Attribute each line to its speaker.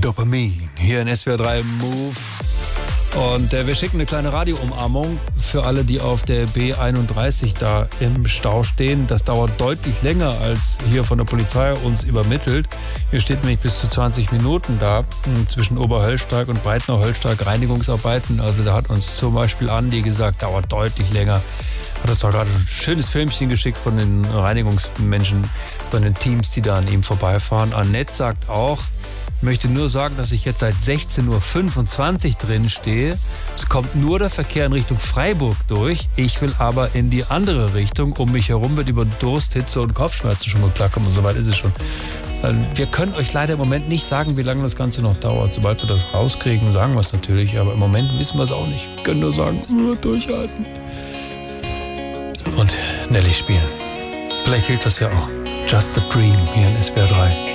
Speaker 1: Dopamin, hier in SWR 3 Move. Und wir schicken eine kleine Radioumarmung für alle, die auf der B31 da im Stau stehen. Das dauert deutlich länger, als hier von der Polizei uns übermittelt. Hier steht nämlich bis zu 20 Minuten da zwischen Oberhöllstark und Breitner-Höllstark Reinigungsarbeiten. Also da hat uns zum Beispiel Andi gesagt, dauert deutlich länger. Hat uns auch gerade ein schönes Filmchen geschickt von den Reinigungsmenschen, von den Teams, die da an ihm vorbeifahren. Annette sagt auch, möchte nur sagen, dass ich jetzt seit 16.25 Uhr drin stehe. Es kommt nur der Verkehr in Richtung Freiburg durch. Ich will aber in die andere Richtung. Um mich herum wird über Durst, Hitze und Kopfschmerzen schon geklackert und soweit ist es schon. Wir können euch leider im Moment nicht sagen, wie lange das Ganze noch dauert. Sobald wir das rauskriegen, sagen wir es natürlich. Aber im Moment wissen wir es auch nicht. Wir können nur sagen, nur durchhalten. Und Nelly spielen. Vielleicht hilft das ja auch. Just a Dream hier in SWR 3.